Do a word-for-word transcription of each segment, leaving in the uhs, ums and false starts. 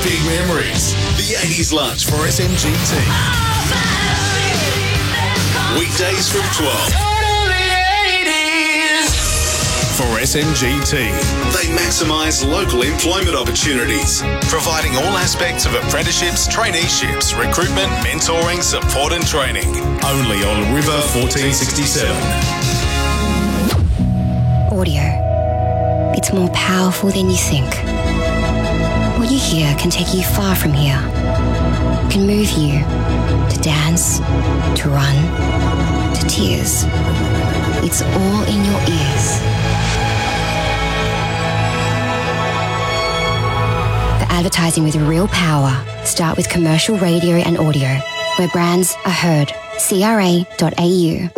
big memories. The eighties lunch for S M G T. Weekdays from twelve. For S M G T, they maximise local employment opportunities, providing all aspects of apprenticeships, traineeships, recruitment, mentoring, support and training. Only on River fourteen sixty-seven. Audio. It's more powerful than you think. What you hear can take you far from here. Can move you to dance, to run, to tears. It's all in your ears. For advertising with real power, start with commercial radio and audio, where brands are heard. C R A dot A U.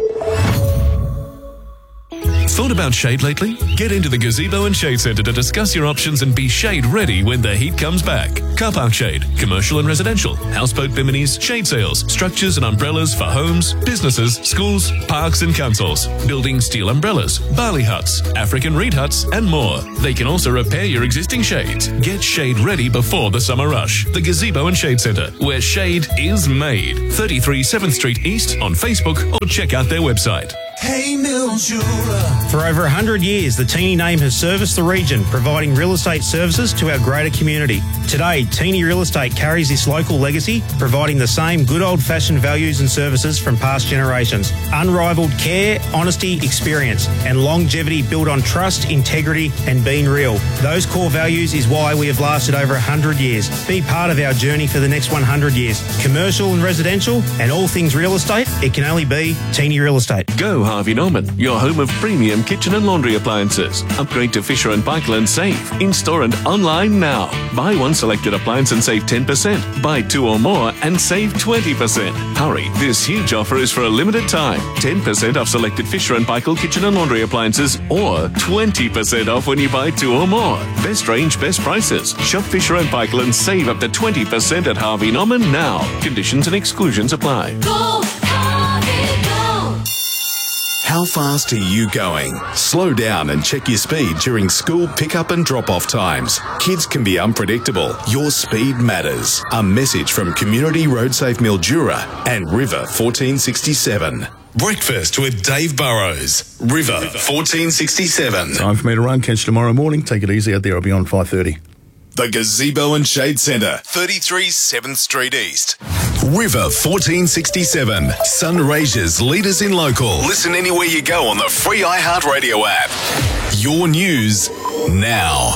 Thought about shade lately? Get into the Gazebo and Shade Centre to discuss your options and be shade ready when the heat comes back. Car park shade, commercial and residential, houseboat biminis, shade sails, structures and umbrellas for homes, businesses, schools, parks and councils, building steel umbrellas, barley huts, African reed huts and more. They can also repair your existing shades. Get shade ready before the summer rush. The Gazebo and Shade Centre, where shade is made. thirty-three seventh Street East on Facebook or check out their website. Hey Mildura. For over one hundred years, the Teeny name has serviced the region, providing real estate services to our greater community. Today, Teeny Real Estate carries this local legacy, providing the same good old-fashioned values and services from past generations. Unrivaled care, honesty, experience, and longevity built on trust, integrity, and being real. Those core values is why we have lasted over one hundred years. Be part of our journey for the next one hundred years. Commercial and residential, and all things real estate, it can only be Teeny Real Estate. Go Harvey Norman, your home of premium kitchen and laundry appliances. Upgrade to Fisher and Paykel and save. In-store and online now. Buy one selected appliance and save ten percent. Buy two or more and save twenty percent. Hurry, this huge offer is for a limited time. ten percent off selected Fisher and Paykel kitchen and laundry appliances or twenty percent off when you buy two or more. Best range, best prices. Shop Fisher and Paykel and save up to twenty percent at Harvey Norman now. Conditions and exclusions apply. Go Harvey, go. How fast are you going? Slow down and check your speed during school pickup and drop-off times. Kids can be unpredictable. Your speed matters. A message from Community Road Safe Mildura and River fourteen sixty-seven. Breakfast with Dave Burrows. River fourteen sixty-seven. Time for me to run. Catch you tomorrow morning. Take it easy out there. I'll be on five thirty. The Gazebo and Shade Centre, thirty-three seventh Street East. River fourteen sixty-seven. Sunraysia's leaders in local. Listen anywhere you go on the free iHeartRadio app. Your news now.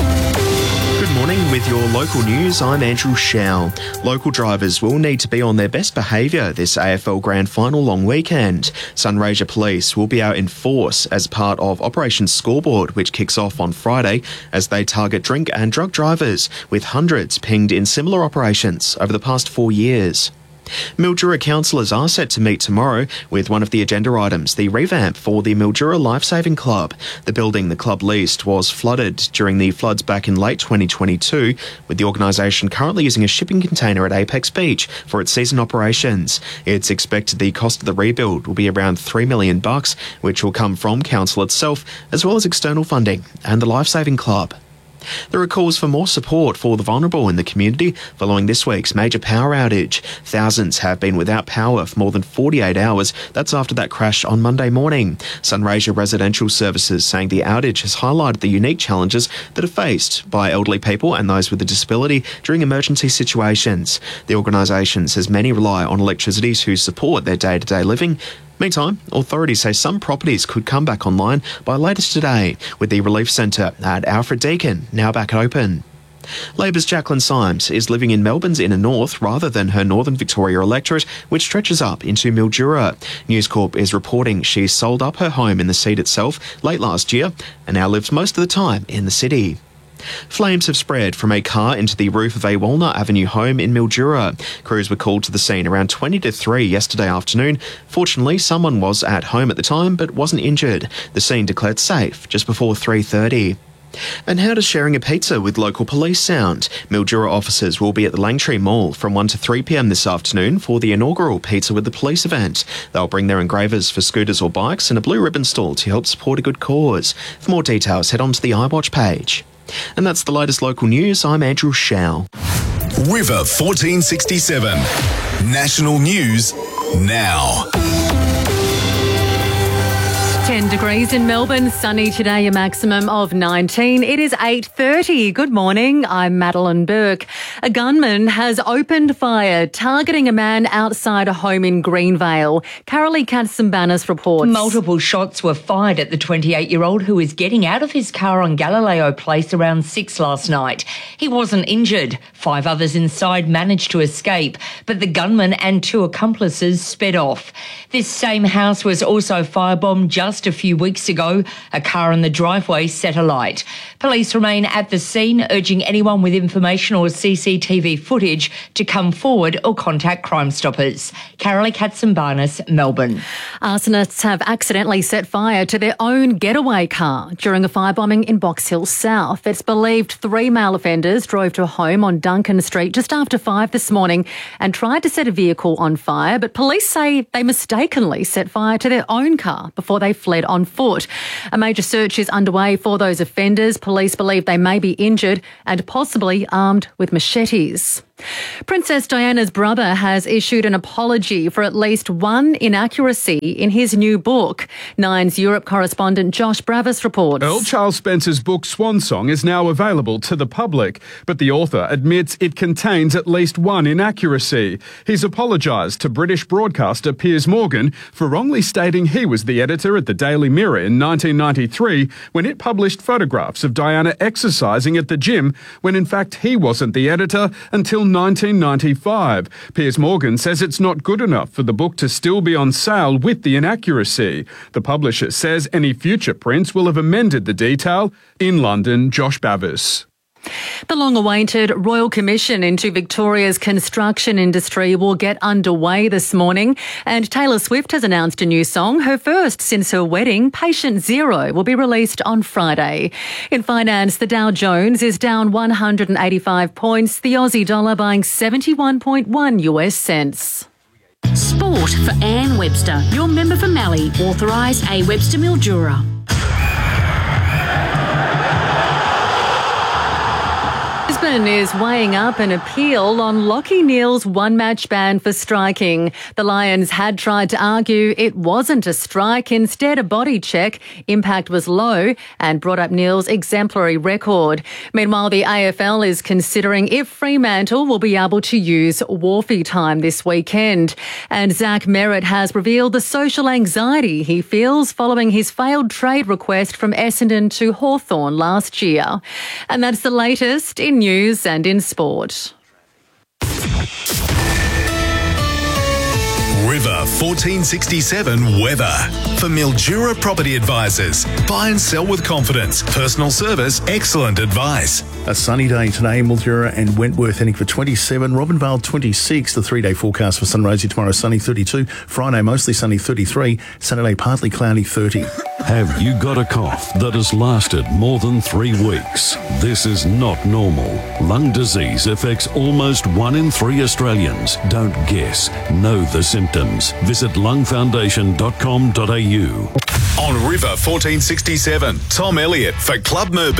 Good morning. With your local news, I'm Andrew Shao. Local drivers will need to be on their best behaviour this A F L Grand Final long weekend. Sunraysia Police will be out in force as part of Operation Scoreboard, which kicks off on Friday as they target drink and drug drivers, with hundreds pinged in similar operations over the past four years. Mildura councillors are set to meet tomorrow with one of the agenda items, the revamp for the Mildura Lifesaving Club. The building the club leased was flooded during the floods back in late twenty twenty-two, with the organisation currently using a shipping container at Apex Beach for its season operations. It's expected the cost of the rebuild will be around three million bucks, which will come from council itself, as well as external funding and the Lifesaving Club. There are calls for more support for the vulnerable in the community following this week's major power outage. Thousands have been without power for more than forty-eight hours. That's after that crash on Monday morning. Sunraysia Residential Services saying the outage has highlighted the unique challenges that are faced by elderly people and those with a disability during emergency situations. The organisation says many rely on electricity to support their day-to-day living. Meantime, authorities say some properties could come back online by latest today, with the Relief Centre at Alfred Deakin now back open. Labor's Jacqueline Symes is living in Melbourne's inner north rather than her northern Victoria electorate, which stretches up into Mildura. News Corp is reporting she sold up her home in the seat itself late last year and now lives most of the time in the city. Flames have spread from a car into the roof of a Walnut Avenue home in Mildura. Crews were called to the scene around twenty to three yesterday afternoon. Fortunately, someone was at home at the time but wasn't injured. The scene declared safe just before three thirty. And how does sharing a pizza with local police sound? Mildura officers will be at the Langtree Mall from one to three p m this afternoon for the inaugural Pizza with the Police event. They'll bring their engravers for scooters or bikes and a blue ribbon stall to help support a good cause. For more details, head on to the iWatch page. And that's the latest local news. I'm Andrew Shao. River fourteen sixty-seven. National news now. ten degrees in Melbourne, sunny today, a maximum of nineteen. It is eight thirty. Good morning, I'm Madeline Burke. A gunman has opened fire targeting a man outside a home in Greenvale. Carolee Katsimbanis reports. Multiple shots were fired at the twenty-eight-year-old who was getting out of his car on Galileo Place around six last night. He wasn't injured. Five others inside managed to escape, but the gunman and two accomplices sped off. This same house was also firebombed just a few weeks ago. A car in the driveway set alight. Police remain at the scene, urging anyone with information or C C T V footage to come forward or contact Crime Stoppers. Carolee Katsimbanis, Melbourne. Arsonists have accidentally set fire to their own getaway car during a firebombing in Box Hill South. It's believed three male offenders drove to a home on Duncan Street just after five this morning and tried to set a vehicle on fire, but police say they mistakenly set fire to their own car before they fled on foot. A major search is underway for those offenders. Police believe they may be injured and possibly armed with machetes. Princess Diana's brother has issued an apology for at least one inaccuracy in his new book. Nine's Europe correspondent Josh Bravis reports. Earl Charles Spencer's book Swan Song is now available to the public, but the author admits it contains at least one inaccuracy. He's apologised to British broadcaster Piers Morgan for wrongly stating he was the editor at the Daily Mirror in nineteen ninety-three when it published photographs of Diana exercising at the gym, when in fact he wasn't the editor until nineteen ninety-five. Piers Morgan says it's not good enough for the book to still be on sale with the inaccuracy. The publisher says any future prints will have amended the detail. In London, Josh Bavis. The long-awaited Royal Commission into Victoria's construction industry will get underway this morning, and Taylor Swift has announced a new song, her first since her wedding. Patient Zero will be released on Friday. In finance, the Dow Jones is down one hundred eighty-five points, the Aussie dollar buying seventy-one point one U S cents. Sport for Anne Webster, your member for Mallee, authorised A Webster Mildura. Brisbane is weighing up an appeal on Lachie Neale's one-match ban for striking. The Lions had tried to argue it wasn't a strike, instead a body check. Impact was low and brought up Neale's exemplary record. Meanwhile, the A F L is considering if Fremantle will be able to use Wharfie time this weekend. And Zach Merritt has revealed the social anxiety he feels following his failed trade request from Essendon to Hawthorn last year. And that's the latest in news and in sport. River fourteen sixty-seven weather. For Mildura Property Advisors. Buy and sell with confidence. Personal service, excellent advice. A sunny day today, Mildura and Wentworth heading for twenty-seven, Robinvale twenty-six. The three-day forecast for Sunrosy tomorrow, sunny thirty-two. Friday, mostly sunny thirty-three. Saturday, partly cloudy thirty. Have you got a cough that has lasted more than three weeks? This is not normal. Lung disease affects almost one in three Australians. Don't guess. Know the symptoms. Visit lung foundation dot com dot a u. On River fourteen sixty-seven, Tom Elliott for Club Merbeau.